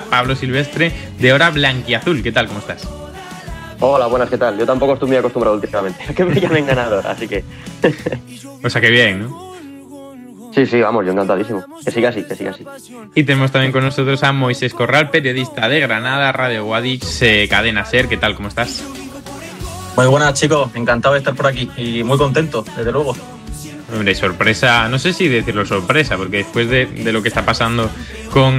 Pablo Silvestre, de Hora Blanquiazul. ¿Qué tal? ¿Cómo estás? Hola, buenas, ¿qué tal? Yo tampoco estoy muy acostumbrado últimamente a que me llamen ganador, así que... O sea, que bien, ¿no? Sí, vamos, yo encantadísimo. Que siga así. Y tenemos también con nosotros a Moisés Corral, periodista de Granada, Radio Guadix, Cadena SER. ¿Qué tal? ¿Cómo estás? Muy buenas, chicos. Encantado de estar por aquí y muy contento, desde luego. Hombre, sorpresa, no sé si decirlo sorpresa, porque después de lo que está pasando con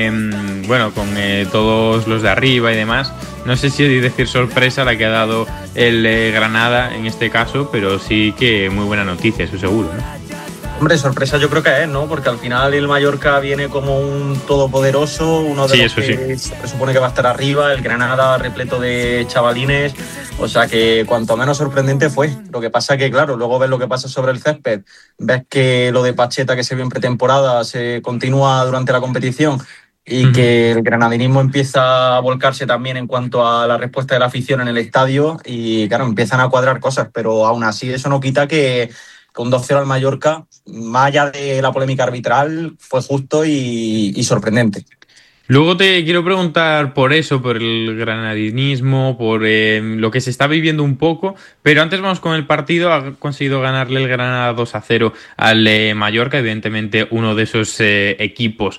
todos los de arriba y demás, no sé si decir sorpresa la que ha dado el Granada en este caso, pero sí que muy buena noticia, eso seguro, ¿no? Hombre, sorpresa yo creo que es, ¿no? Porque al final el Mallorca viene como un todopoderoso, uno de los que se presupone que va a estar arriba, el Granada repleto de chavalines, o sea que cuanto menos sorprendente fue. Lo que pasa que, claro, luego ves lo que pasa sobre el césped, ves que lo de Pacheta que se vio en pretemporada se continúa durante la competición y que el granadinismo empieza a volcarse también en cuanto a la respuesta de la afición en el estadio y, claro, empiezan a cuadrar cosas, pero aún así eso no quita que con 2-0 al Mallorca, más allá de la polémica arbitral, fue justo y sorprendente. Luego te quiero preguntar por eso, por el granadinismo, por lo que se está viviendo un poco, pero antes vamos con el partido. Ha conseguido ganarle el Granada 2-0 al Mallorca, evidentemente uno de esos equipos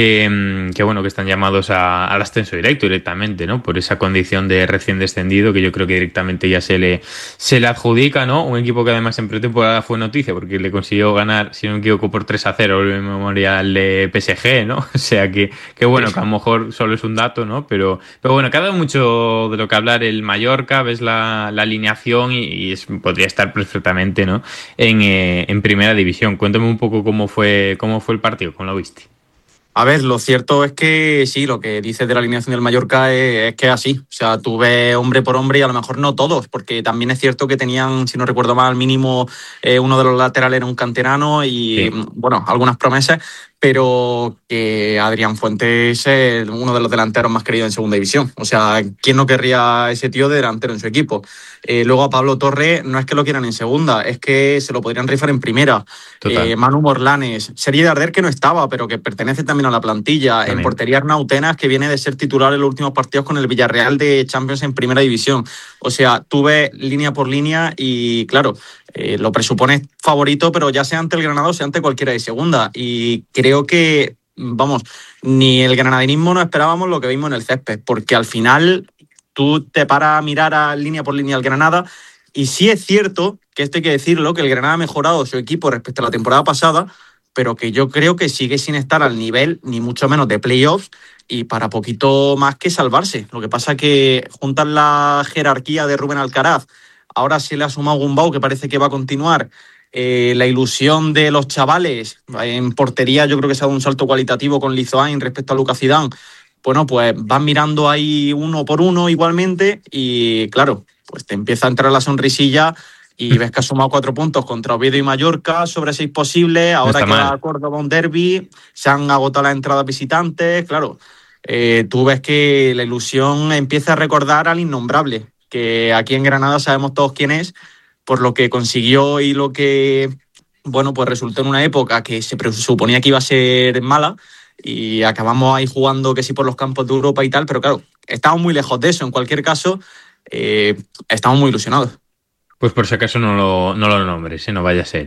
que están llamados al ascenso directamente, ¿no? Por esa condición de recién descendido que yo creo que directamente ya se le adjudica, ¿no? Un equipo que además en pretemporada fue noticia porque le consiguió ganar, si no me equivoco, por 3-0 el Memorial de PSG, ¿no? O sea que bueno, que a lo mejor solo es un dato, ¿no? Pero bueno, que ha dado mucho de lo que hablar el Mallorca, ves la alineación y podría estar perfectamente, ¿no? En primera división. Cuéntame un poco cómo fue el partido, cómo lo viste. A ver, lo cierto es que sí, lo que dices de la alineación del Mallorca es que es así. O sea, tú ves hombre por hombre y a lo mejor no todos, porque también es cierto que tenían, si no recuerdo mal, al mínimo uno de los laterales era un canterano y, bueno, algunas promesas, pero que Adrián Fuentes es uno de los delanteros más queridos en segunda división. O sea, ¿quién no querría ese tío de delantero en su equipo? Luego a Pablo Torre no es que lo quieran en segunda, es que se lo podrían rifar en primera. Manu Morlanes, Sergi Darder que no estaba, pero que pertenece también a la plantilla. También. En portería Arnau Tenas, que viene de ser titular en los últimos partidos con el Villarreal de Champions en primera división. O sea, tú ves línea por línea y, claro, lo presupones favorito, pero ya sea ante el Granada o sea ante cualquiera de segunda. Y creo que, vamos, ni el granadinismo no esperábamos lo que vimos en el césped, porque al final tú te paras a mirar a línea por línea al Granada y sí es cierto, que esto hay que decirlo, que el Granada ha mejorado su equipo respecto a la temporada pasada, pero que yo creo que sigue sin estar al nivel, ni mucho menos de playoffs, y para poquito más que salvarse. Lo que pasa es que juntan la jerarquía de Rubén Alcaraz, ahora se le ha sumado Gumbau, que parece que va a continuar, la ilusión de los chavales, en portería yo creo que se ha dado un salto cualitativo con Lizoain respecto a Lucas Zidane. Bueno, pues van mirando ahí uno por uno igualmente y, claro, pues te empieza a entrar la sonrisilla y ves que ha sumado 4 puntos contra Oviedo y Mallorca sobre 6 posibles. Ahora no que va a Córdoba un derbi, se han agotado las entradas visitantes. Claro, tú ves que la ilusión empieza a recordar al innombrable, que aquí en Granada sabemos todos quién es, por lo que consiguió y lo que, bueno, pues resultó en una época que se suponía que iba a ser mala. Y acabamos ahí jugando que sí por los campos de Europa y tal, pero claro, estamos muy lejos de eso. En cualquier caso, estamos muy ilusionados. Pues por si acaso no lo nombres, no vaya a ser,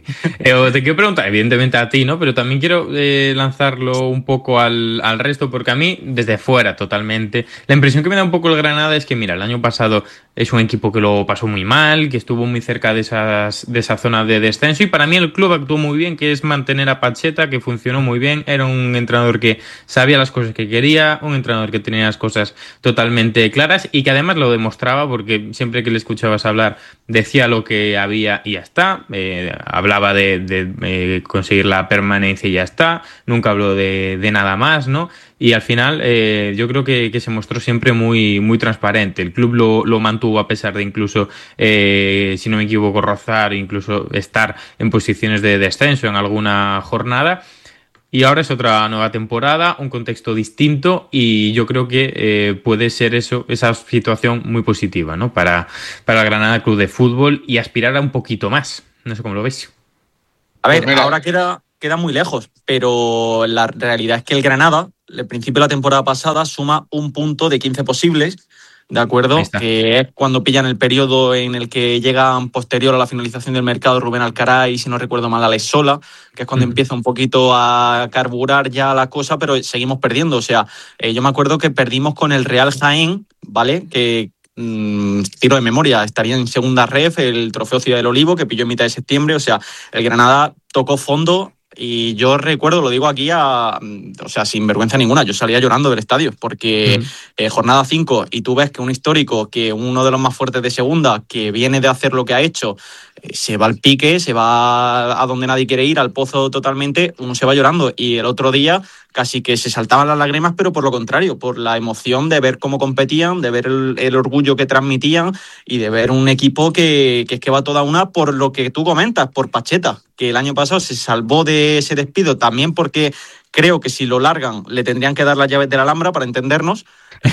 te quiero preguntar, evidentemente a ti, ¿no? Pero también quiero lanzarlo un poco al resto, porque a mí, desde fuera totalmente, la impresión que me da un poco el Granada es que, mira, el año pasado es un equipo que lo pasó muy mal, que estuvo muy cerca de esa zona de descenso, y para mí el club actuó muy bien, que es mantener a Pacheta, que funcionó muy bien, era un entrenador que sabía las cosas que quería, un entrenador que tenía las cosas totalmente claras, y que además lo demostraba, porque siempre que le escuchabas hablar decía lo que había y ya está, hablaba de conseguir la permanencia y ya está, nunca habló de nada más, ¿no? Y al final yo creo que se mostró siempre muy, muy transparente. El club lo mantuvo a pesar de incluso, si no me equivoco, rozar, incluso estar en posiciones de descenso en alguna jornada. Y ahora es otra nueva temporada, un contexto distinto y yo creo que puede ser esa situación muy positiva, ¿no? Para el Granada Club de Fútbol y aspirar a un poquito más. No sé cómo lo ves. A ver, ahora queda muy lejos, pero la realidad es que el Granada, el principio de la temporada pasada, suma un punto de 15 posibles, ¿de acuerdo? Que es cuando pillan el periodo en el que llegan posterior a la finalización del mercado Rubén Alcaraz y, si no recuerdo mal, Alex Sola, que es cuando empieza un poquito a carburar ya la cosa, pero seguimos perdiendo. O sea, yo me acuerdo que perdimos con el Real Jaén, ¿vale? Que tiro de memoria, estaría en segunda ref, el Trofeo Ciudad del Olivo, que pilló en mitad de septiembre. O sea, el Granada tocó fondo. Y yo recuerdo, lo digo aquí, o sea, sin vergüenza ninguna, yo salía llorando del estadio, porque jornada 5 y tú ves que un histórico, que uno de los más fuertes de segunda, que viene de hacer lo que ha hecho, se va al pique, se va a donde nadie quiere ir, al pozo totalmente, uno se va llorando. Y el otro día casi que se saltaban las lágrimas, pero por lo contrario, por la emoción de ver cómo competían, de ver el orgullo que transmitían y de ver un equipo que es que va toda una, por lo que tú comentas, por Pacheta, que el año pasado se salvó de ese despido también porque creo que si lo largan le tendrían que dar las llaves de la Alhambra, para entendernos.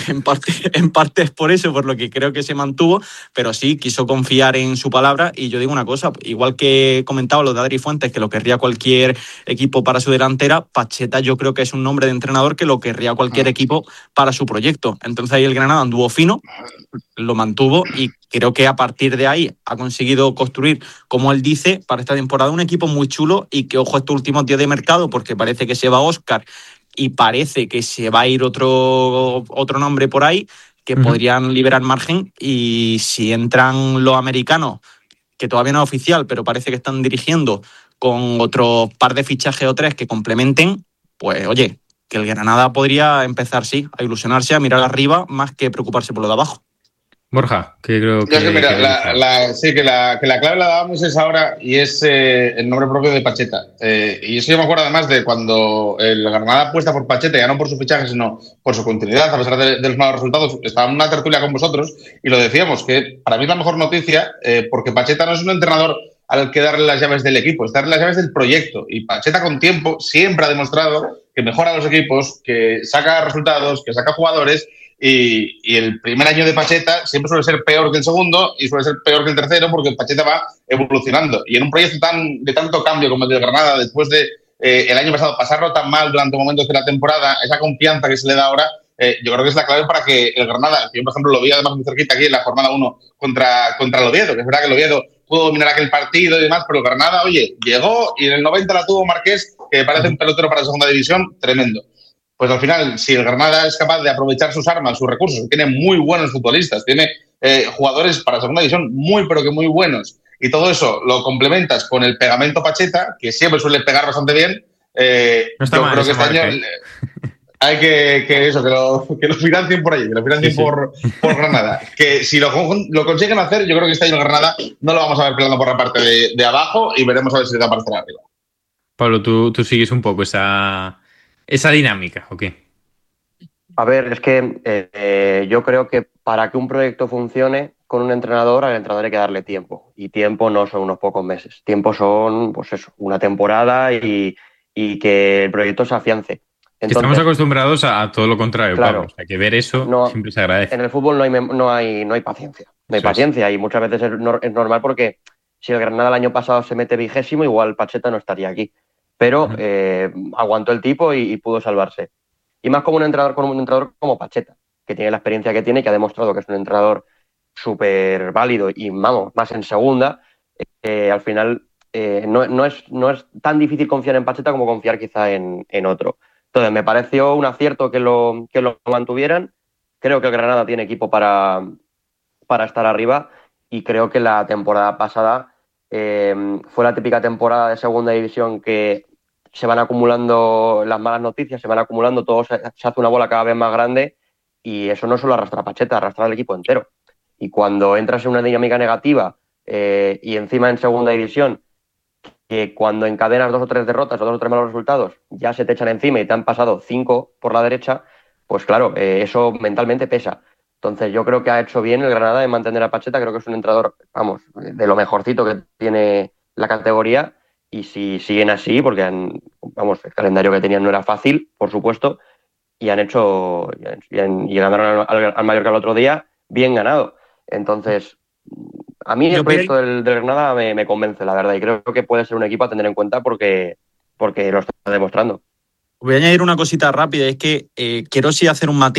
En parte es por eso, por lo que creo que se mantuvo, pero sí quiso confiar en su palabra. Y yo digo una cosa, igual que he comentado lo de Adri Fuentes, que lo querría cualquier equipo para su delantera, Pacheta yo creo que es un nombre de entrenador que lo querría cualquier equipo para su proyecto. Entonces ahí el Granada anduvo fino, lo mantuvo, y creo que a partir de ahí ha conseguido construir, como él dice, para esta temporada un equipo muy chulo. Y que ojo estos últimos días de mercado, porque parece que se va Óscar y parece que se va a ir otro nombre por ahí, que podrían liberar margen. Y si entran los americanos, que todavía no es oficial, pero parece que están dirigiendo, con otro par de fichajes o tres que complementen, pues oye, que el Granada podría empezar, sí, a ilusionarse, a mirar arriba, más que preocuparse por lo de abajo. Borja, que creo que... Yo es que mira, sí, que la clave la dábamos es ahora, y es el nombre propio de Pacheta. Y eso yo me acuerdo además de cuando el Granada apuesta por Pacheta, ya no por su fichaje, sino por su continuidad, a pesar de los malos resultados. Estaba en una tertulia con vosotros y lo decíamos, que para mí es la mejor noticia, porque Pacheta no es un entrenador al que darle las llaves del equipo, es darle las llaves del proyecto. Y Pacheta, con tiempo, siempre ha demostrado que mejora a los equipos, que saca resultados, que saca jugadores. Y el primer año de Pacheta siempre suele ser peor que el segundo y suele ser peor que el tercero, porque Pacheta va evolucionando. Y en un proyecto de tanto cambio como el de Granada, después de el año pasado pasarlo tan mal durante momentos de la temporada, esa confianza que se le da ahora, yo creo que es la clave para que el Granada, yo por ejemplo lo vi además muy cerquita aquí en la jornada 1 contra el Oviedo, que es verdad que el Oviedo pudo dominar aquel partido y demás, pero el Granada, oye, llegó y en el 90 la tuvo Marqués, que parece un pelotero para la segunda división, tremendo. Pues al final, si el Granada es capaz de aprovechar sus armas, sus recursos, tiene muy buenos futbolistas, tiene jugadores para segunda división muy, pero que muy buenos, y todo eso lo complementas con el pegamento Pacheta, que siempre suele pegar bastante bien, no está yo mal creo que este año hay que lo financien por ahí, que lo financien por Granada. Que si lo consiguen hacer, yo creo que este año el Granada no lo vamos a ver peleando por la parte de abajo, y veremos a ver si le da para estar arriba. Pablo, tú sigues un poco esa dinámica, ¿o qué? A ver, es que yo creo que para que un proyecto funcione con un entrenador, al entrenador hay que darle tiempo. Y tiempo no son unos pocos meses. Tiempo son, pues eso, una temporada y que el proyecto se afiance. Entonces, estamos acostumbrados a todo lo contrario, claro, Pablo. O sea, que ver eso siempre se agradece. En el fútbol no hay paciencia. No hay paciencia, y muchas veces es normal, porque si el Granada el año pasado se mete 20º, igual Pacheta no estaría aquí. Pero aguantó el tipo y pudo salvarse. Y más como un entrenador como Pacheta, que tiene la experiencia que tiene y que ha demostrado que es un entrenador súper válido, y vamos, más en segunda, al final no es tan difícil confiar en Pacheta como confiar quizá en otro. Entonces me pareció un acierto que lo mantuvieran. Creo que el Granada tiene equipo para estar arriba, y creo que la temporada pasada fue la típica temporada de segunda división que se van acumulando las malas noticias, se van acumulando, todo se hace una bola cada vez más grande, y eso no solo arrastra a Pacheta, arrastra al equipo entero. Y cuando entras en una dinámica negativa, y encima en segunda división, que cuando encadenas 2 o 3 derrotas o 2 o 3 malos resultados, ya se te echan encima y te han pasado 5 por la derecha, pues claro, eso mentalmente pesa. Entonces yo creo que ha hecho bien el Granada en mantener a Pacheta. Creo que es un entrenador, vamos, de lo mejorcito que tiene la categoría. Y si siguen así, porque vamos, el calendario que tenían no era fácil, por supuesto, y ganaron al Mallorca el otro día, bien ganado. Entonces, a mí el proyecto del Granada me convence, la verdad, y creo que puede ser un equipo a tener en cuenta porque lo está demostrando. Voy a añadir una cosita rápida, es que quiero sí hacer un matiz